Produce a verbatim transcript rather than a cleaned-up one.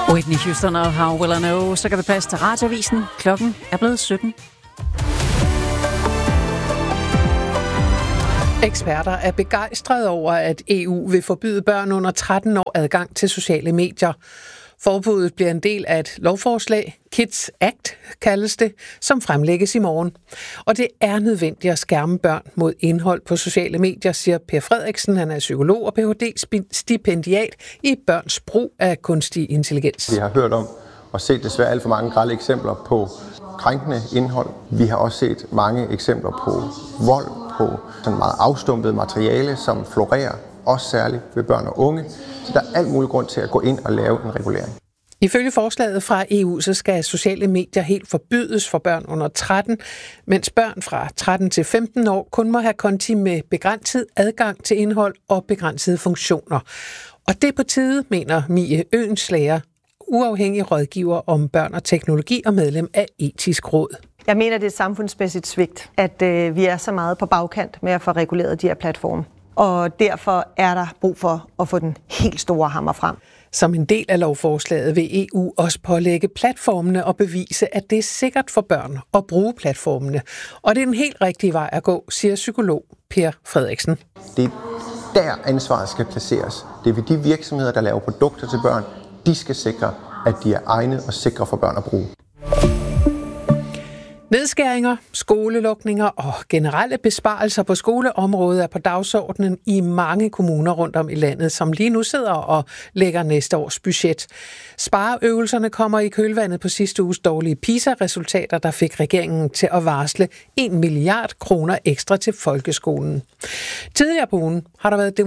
Whitney Houston og How Will I Know. Så kan vi passe til Radioavisen. Klokken er blevet sytten. Eksperter er begejstrede over, at E U vil forbyde børn under tretten år adgang til sociale medier. Forbuddet bliver en del af et lovforslag, Kids Act kaldes det, som fremlægges i morgen. Og det er nødvendigt at skærme børn mod indhold på sociale medier, siger Per Frederiksen. Han er psykolog og P H D-stipendiat i børns brug af kunstig intelligens. Vi har hørt om og set desværre alt for mange grelle eksempler på krænkende indhold. Vi har også set mange eksempler på vold, på sådan meget afstumpet materiale, som florerer, også særligt ved børn og unge. Så der er alt mulig grund til at gå ind og lave en regulering. Ifølge forslaget fra E U, så skal sociale medier helt forbydes for børn under tretten, mens børn fra tretten til femten år kun må have konti med begrænset adgang til indhold og begrænsede funktioner. Og det er på tide, mener Mie Øenslager, uafhængig rådgiver om børn og teknologi og medlem af Etisk Råd. Jeg mener, det er et samfundsmæssigt svigt, at øh, vi er så meget på bagkant med at få reguleret de her platforme. Og derfor er der brug for at få den helt store hammer frem. Som en del af lovforslaget vil E U også pålægge platformene og bevise, at det er sikkert for børn at bruge platformene. Og det er den helt rigtige vej at gå, siger psykolog Per Frederiksen. Det er der ansvaret skal placeres. Det er ved de virksomheder, der laver produkter til børn, de skal sikre, at de er egnet og sikre for børn at bruge. Nedskæringer, skolelukninger og generelle besparelser på skoleområdet er på dagsordenen i mange kommuner rundt om i landet, som lige nu sidder og lægger næste års budget. Spareøvelserne kommer i kølvandet på sidste uges dårlige PISA-resultater, der fik regeringen til at varsle en milliard kroner ekstra til folkeskolen. Tidligere på ugen har der været